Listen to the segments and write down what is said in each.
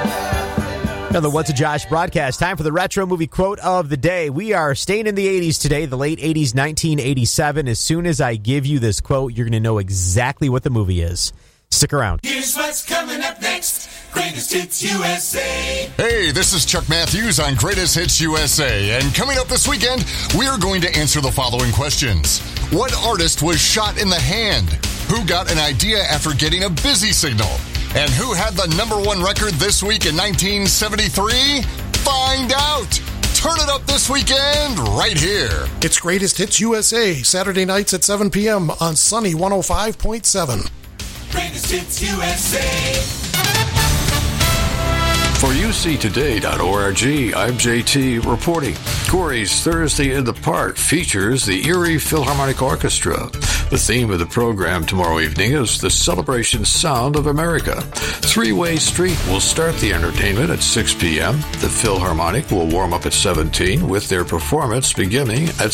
Now the What's a Josh broadcast. Time for the retro movie quote of the day. We are staying in the 80s today, the late 80s, 1987. As soon as I give you this quote, you're going to know exactly what the movie is. Stick around. Here's what's coming up next. Greatest Hits USA. Hey, this is Chuck Matthews on Greatest Hits USA. And coming up this weekend, we are going to answer the following questions. What artist was shot in the hand? Who got an idea after getting a busy signal? And who had the #1 record this week in 1973? Find out! Turn it up this weekend right here. It's Greatest Hits USA, Saturday nights at 7 p.m. on Sunny 105.7. Greatest Hits USA. For UCToday.org, I'm JT reporting. Corey's Thursday in the Park features the Erie Philharmonic Orchestra. The theme of the program tomorrow evening is the Celebration Sound of America. Three-Way Street will start the entertainment at 6 p.m. The Philharmonic will warm up at 17 with their performance beginning at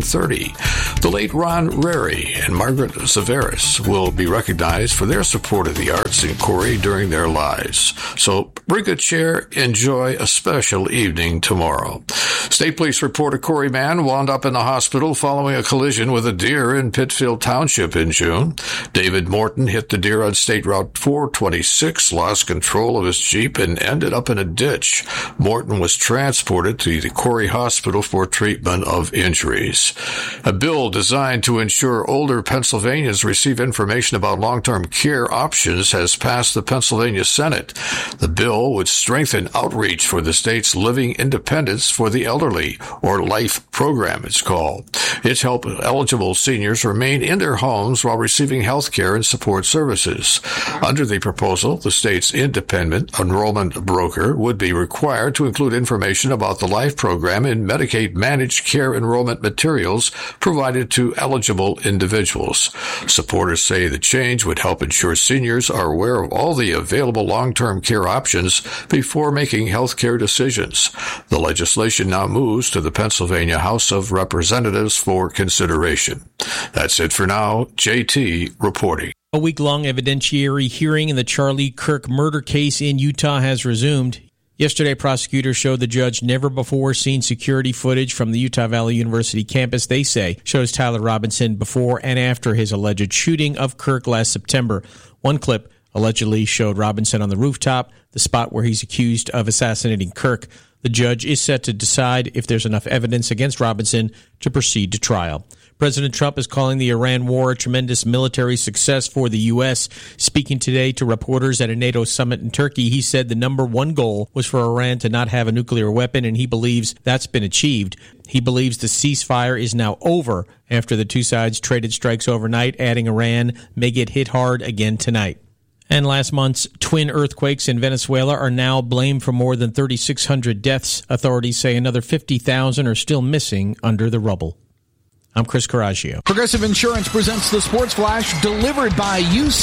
7:30. The late Ron Rary and Margaret Zavaris will be recognized for their support of the arts in Corey during their lives. So bring a chair, enjoy a special evening tomorrow. State Police report a Corey man wound up in the hospital following a collision with a deer in Pittsfield Township in June. David Morton hit the deer on State Route 426, lost control of his Jeep, and ended up in a ditch. Morton was transported to the Corey Hospital for treatment of injuries. A bill designed to ensure older Pennsylvanians receive information about long-term care options has passed the Pennsylvania Senate. The bill would strengthen outreach for the state's Living Independence for the Elderly, or LIFE program it's called. It's helped eligible seniors remain in their homes while receiving health care and support services. Under the proposal, the state's independent enrollment broker would be required to include information about the LIFE program in Medicaid managed care enrollment materials provided to eligible individuals. Supporters say the change would help ensure seniors are aware of all the available long-term care options before making health care decisions. The legislation now moves to the Pennsylvania House of Representatives for consideration. That's it for now. JT reporting. A week-long evidentiary hearing in the Charlie Kirk murder case in Utah has resumed. Yesterday, prosecutors showed the judge never before seen security footage from the Utah Valley University campus, they say, shows Tyler Robinson before and after his alleged shooting of Kirk last September. One clip allegedly showed Robinson on the rooftop, the spot where he's accused of assassinating Kirk. The judge is set to decide if there's enough evidence against Robinson to proceed to trial. President Trump is calling the Iran war a tremendous military success for the U.S. Speaking today to reporters at a NATO summit in Turkey, he said the #1 goal was for Iran to not have a nuclear weapon, and he believes that's been achieved. He believes the ceasefire is now over after the two sides traded strikes overnight, adding Iran may get hit hard again tonight. And last month's twin earthquakes in Venezuela are now blamed for more than 3,600 deaths. Authorities say another 50,000 are still missing under the rubble. I'm Chris Coraggio. Progressive Insurance presents the Sports Flash, delivered by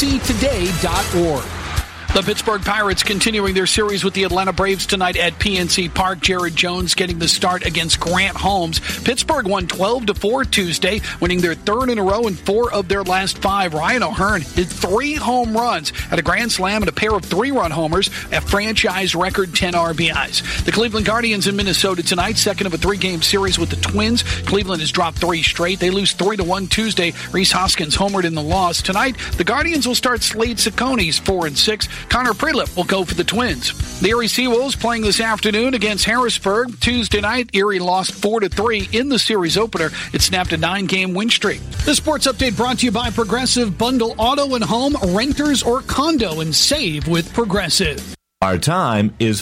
UCToday.org. The Pittsburgh Pirates continuing their series with the Atlanta Braves tonight at PNC Park. Jared Jones getting the start against Grant Holmes. Pittsburgh won 12-4 Tuesday, winning their third in a row and 4 of their last 5. Ryan O'Hearn hit 3 home runs at a grand slam and a pair of 3-run homers, a franchise record 10 RBIs. The Cleveland Guardians in Minnesota tonight, second of a 3-game series with the Twins. Cleveland has dropped 3 straight. They lose 3-1 Tuesday. Rhys Hoskins homered in the loss. Tonight, the Guardians will start Slade Cecconi's 4-6. Connor Prilip will go for the Twins. The Erie Seawolves playing this afternoon against Harrisburg. Tuesday night, Erie lost 4-3 in the series opener. It snapped a 9-game win streak. The Sports Update brought to you by Progressive. Bundle auto and home, renters or condo, and save with Progressive. Our time is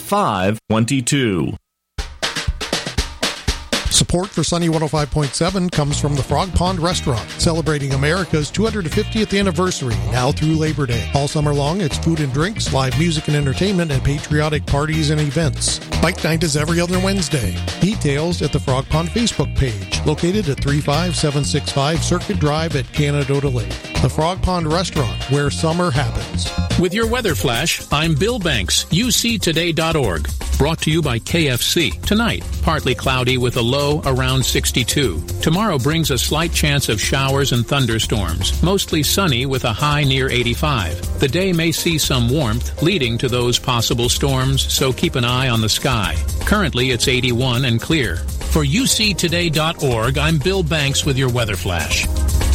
5:22. Support for Sunny 105.7 comes from the Frog Pond Restaurant, celebrating America's 250th anniversary now through Labor Day. All summer long, it's food and drinks, live music and entertainment, and patriotic parties and events. Bike night is every other Wednesday. Details at the Frog Pond Facebook page, located at 35765 Circuit Drive at Canadota Lake. The Frog Pond Restaurant, where summer happens. With your weather flash, I'm Bill Banks, UCToday.org. Brought to you by KFC. Tonight, partly cloudy with a low low around 62. Tomorrow brings a slight chance of showers and thunderstorms, mostly sunny with a high near 85. The day may see some warmth, leading to those possible storms, so keep an eye on the sky. Currently, it's 81 and clear. For UCToday.org, I'm Bill Banks with your weather flash.